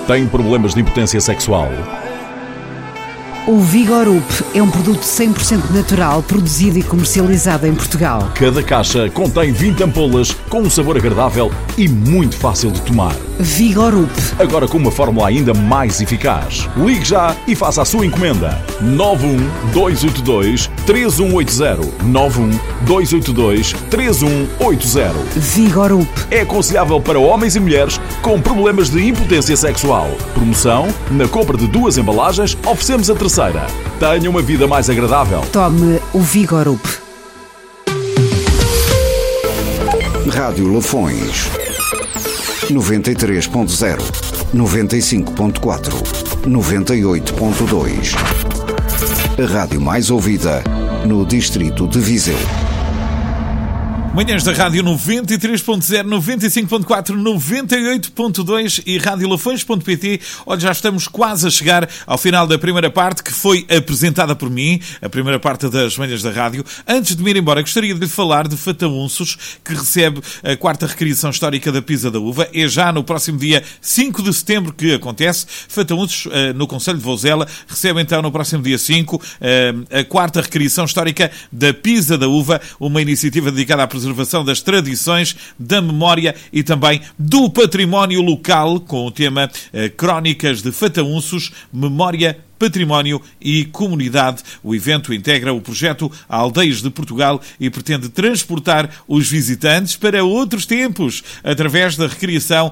Tem problemas de impotência sexual? O Vigorup é um produto 100% natural, produzido e comercializado em Portugal. Cada caixa contém 20 ampolas com um sabor agradável e muito fácil de tomar. Vigorup. Agora com uma fórmula ainda mais eficaz. Ligue já e faça a sua encomenda. 91282-3180. 91282-3180. Vigorup. É aconselhável para homens e mulheres com problemas de impotência sexual. Promoção: na compra de 2 embalagens, oferecemos a terceira. Tenha uma vida mais agradável. Tome o Vigorup. Rádio Lafões 93.0, 95.4, 98.2. A rádio mais ouvida no distrito de Viseu. Manhãs da Rádio 93.0, 95.4, 98.2 e radiolafões.pt. Olha, já estamos quase a chegar ao final da primeira parte, que foi apresentada por mim, a primeira parte das Manhãs da Rádio. Antes de me ir embora, gostaria de lhe falar de Fataunços, que recebe a 4ª recriação histórica da Pisa da Uva. É já no próximo dia 5 de setembro que acontece. Fataunços, no concelho de Vouzela, recebe então no próximo dia 5 a 4ª recriação histórica da Pisa da Uva, uma iniciativa dedicada à preservação das tradições, da memória e também do património local, com o tema Crónicas de Fataunços, Memória, Património e Comunidade. O evento integra o projeto Aldeias de Portugal e pretende transportar os visitantes para outros tempos, através da recriação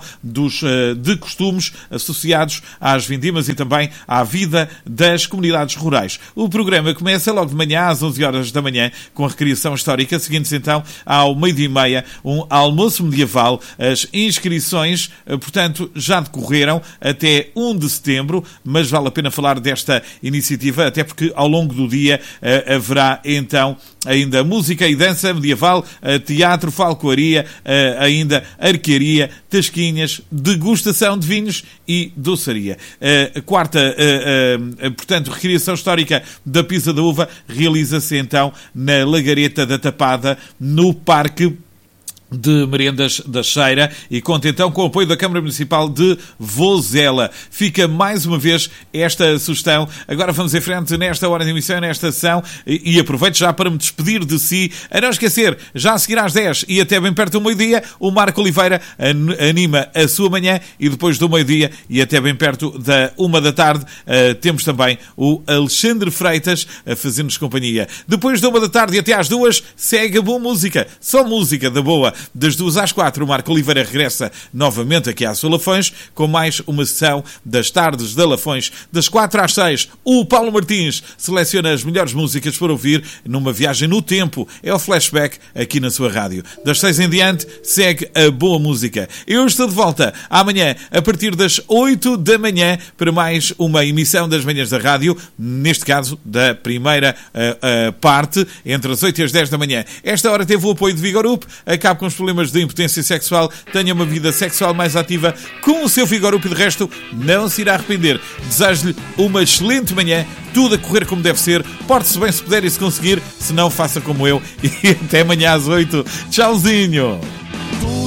de costumes associados às vindimas e também à vida das comunidades rurais. O programa começa logo de manhã, às 11 horas da manhã, com a recriação histórica, seguindo-se então ao 12h30, um almoço medieval. As inscrições, portanto, já decorreram até 1 de setembro, mas vale a pena falar desta iniciativa, até porque ao longo do dia haverá então ainda música e dança medieval, teatro, falcoaria, ainda arquearia, tasquinhas, degustação de vinhos e doçaria. A 4ª, portanto, recriação histórica da Pisa da Uva realiza-se então na Lagareta da Tapada, no Parque de Merendas da Cheira, e conta então com o apoio da Câmara Municipal de Vouzela. Fica mais uma vez esta sugestão. Agora vamos em frente nesta hora de emissão, nesta ação, e aproveito já para me despedir de si. A não esquecer, já a seguir às 10 e até bem perto do meio-dia, o Marco Oliveira anima a sua manhã, e depois do meio-dia e até bem perto da 1 da tarde temos também o Alexandre Freitas a fazer-nos companhia. Depois da 1 da tarde e até às 2 segue a boa música, só música da boa. Das 2 às 4, o Marco Oliveira regressa novamente aqui à sua Lafões, com mais uma sessão das tardes da Lafões. Das 4 às 6, o Paulo Martins seleciona as melhores músicas para ouvir numa viagem no tempo. É o flashback aqui na sua rádio. Das 6 em diante, segue a boa música. Eu estou de volta amanhã, a partir das 8 da manhã, para mais uma emissão das Manhãs da Rádio, neste caso, da primeira parte, entre as 8 e as 10 da manhã. Esta hora teve o apoio de Vigorup. Acabe com os problemas de impotência sexual, tenha uma vida sexual mais ativa com o seu Vigorup, e de resto não se irá arrepender. Desejo-lhe uma excelente manhã, tudo a correr como deve ser. Porte-se bem se puder e se conseguir, se não, faça como eu, e até amanhã às 8. Tchauzinho!